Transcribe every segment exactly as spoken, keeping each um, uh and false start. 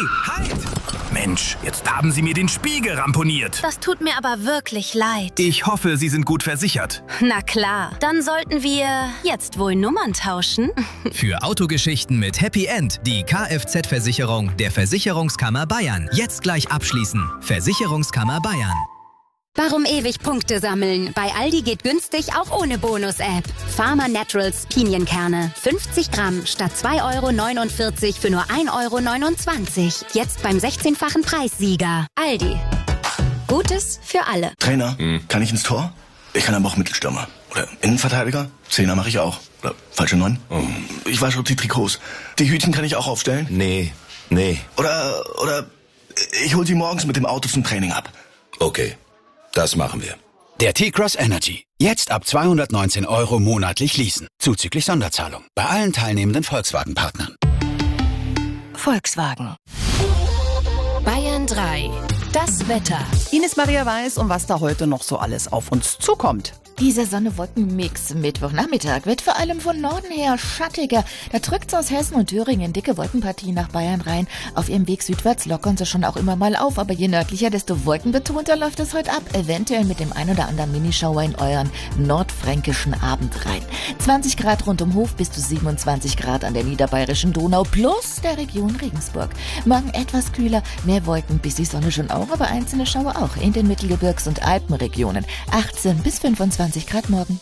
halt! Mensch, jetzt haben Sie mir den Spiegel ramponiert. Das tut mir aber wirklich leid. Ich hoffe, Sie sind gut versichert. Na klar, dann sollten wir jetzt wohl Nummern tauschen. Für Autogeschichten mit Happy End die Kfz-Versicherung der Versicherungskammer Bayern. Jetzt gleich abschließen. Versicherungskammer Bayern. Warum ewig Punkte sammeln? Bei Aldi geht günstig auch ohne Bonus-App. Pharma Naturals Pinienkerne. fünfzig Gramm statt zwei Euro neunundvierzig für nur ein Euro neunundzwanzig. Jetzt beim sechzehnfachen Preissieger. Aldi. Gutes für alle. Trainer, hm. kann ich ins Tor? Ich kann aber auch Mittelstürmer. Oder Innenverteidiger? Zehner mache ich auch. Oder falsche Neun? Oh. Ich wasche die Trikots. Die Hütchen kann ich auch aufstellen? Nee, nee. Oder, oder ich hol sie morgens mit dem Auto zum Training ab. Okay. Das machen wir. Der T-Cross Energy. Jetzt ab zweihundertneunzehn Euro monatlich leasen. Zuzüglich Sonderzahlung. Bei allen teilnehmenden Volkswagen-Partnern. Volkswagen. Bayern drei. Das Wetter. Ines Maria weiß, um was da heute noch so alles auf uns zukommt. Dieser Sonne-Wolken-Mix Mittwochnachmittag wird vor allem von Norden her schattiger. Da drückt's aus Hessen und Thüringen dicke Wolkenpartien nach Bayern rein. Auf ihrem Weg südwärts lockern sie schon auch immer mal auf, aber je nördlicher, desto wolkenbetonter läuft es heute ab. Eventuell mit dem ein oder anderen Minischauer in euren nordfränkischen Abend rein. zwanzig Grad rund um Hof bis zu siebenundzwanzig Grad an der niederbayerischen Donau plus der Region Regensburg. Morgen etwas kühler, mehr Wolken, bis die Sonne schon auch, aber einzelne Schauer auch in den Mittelgebirgs- und Alpenregionen. achtzehn bis fünfundzwanzig Grad morgen.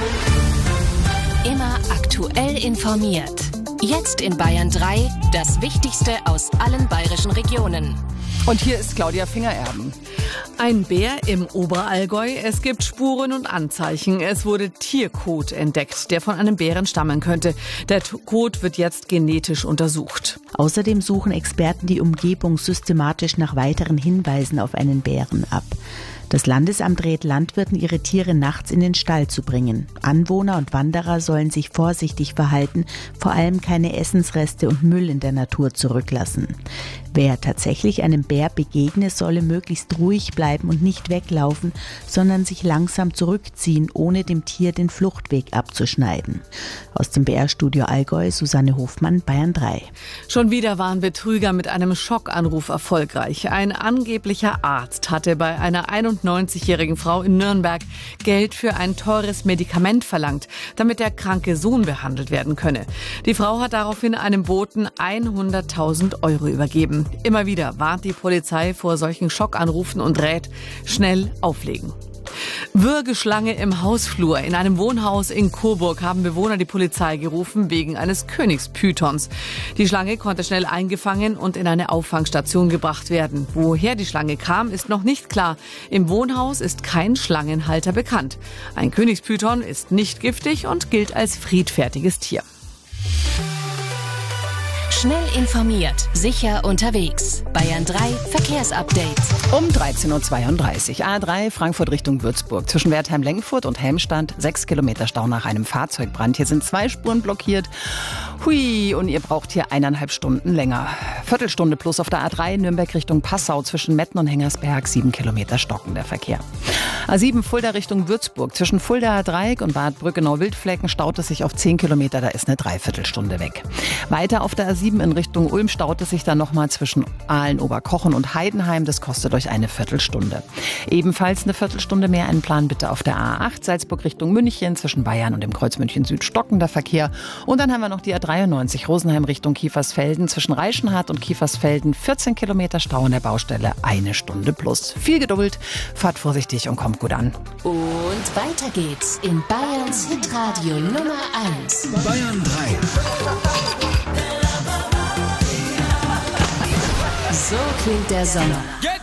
Immer aktuell informiert. Jetzt in Bayern drei das Wichtigste aus allen bayerischen Regionen. Und hier ist Claudia Fingererben. Ein Bär im Oberallgäu. Es gibt Spuren und Anzeichen. Es wurde Tierkot entdeckt, der von einem Bären stammen könnte. Der Kot wird jetzt genetisch untersucht. Außerdem suchen Experten die Umgebung systematisch nach weiteren Hinweisen auf einen Bären ab. Das Landesamt rät Landwirten, ihre Tiere nachts in den Stall zu bringen. Anwohner und Wanderer sollen sich vorsichtig verhalten, vor allem keine Essensreste und Müll in der Natur zurücklassen. Wer tatsächlich einem Bär begegne, solle möglichst ruhig bleiben und nicht weglaufen, sondern sich langsam zurückziehen, ohne dem Tier den Fluchtweg abzuschneiden. Aus dem B R-Studio Allgäu, Susanne Hofmann, Bayern drei. Schon wieder waren Betrüger mit einem Schockanruf erfolgreich. Ein angeblicher Arzt hatte bei einer einundneunzigjährigen Frau in Nürnberg Geld für ein teures Medikament verlangt, damit der kranke Sohn behandelt werden könne. Die Frau hat daraufhin einem Boten hunderttausend Euro übergeben. Immer wieder warnt die Polizei vor solchen Schockanrufen und rät, schnell auflegen. Würgeschlange im Hausflur. In einem Wohnhaus in Coburg haben Bewohner die Polizei gerufen wegen eines Königspythons. Die Schlange konnte schnell eingefangen und in eine Auffangstation gebracht werden. Woher die Schlange kam, ist noch nicht klar. Im Wohnhaus ist kein Schlangenhalter bekannt. Ein Königspython ist nicht giftig und gilt als friedfertiges Tier. Schnell informiert, sicher unterwegs. Bayern drei Verkehrsupdate. Um dreizehn Uhr zweiunddreißig. A drei Frankfurt Richtung Würzburg. Zwischen Wertheim-Lengfurt und Helmstedt. Sechs Kilometer Stau nach einem Fahrzeugbrand. Hier sind zwei Spuren blockiert. Hui, und ihr braucht hier eineinhalb Stunden länger. Viertelstunde plus auf der A drei Nürnberg Richtung Passau. Zwischen Metten und Hengersberg. Sieben Kilometer stockender Verkehr. A sieben Fulda Richtung Würzburg. Zwischen Fuldaer Dreieck und Bad Brückenau-Wildflecken staut es sich auf zehn Kilometer. Da ist eine Dreiviertelstunde weg. Weiter auf der A sieben in Richtung Ulm staut es sich dann nochmal zwischen Aalen-Oberkochen und Heidenheim. Das kostet euch eine Viertelstunde. Ebenfalls eine Viertelstunde mehr einplanen bitte auf der A acht Salzburg Richtung München. Zwischen Bayern und dem Kreuz München Süd stockender Verkehr. Und dann haben wir noch die A dreiundneunzig Rosenheim Richtung Kiefersfelden. Zwischen Reichenhall und Kiefersfelden vierzehn Kilometer Stau an der Baustelle. Eine Stunde plus. Viel Geduld, fahrt vorsichtig und kommt gut an. Und weiter geht's in Bayerns Hitradio Nummer eins. Bayern drei. So klingt der Sommer.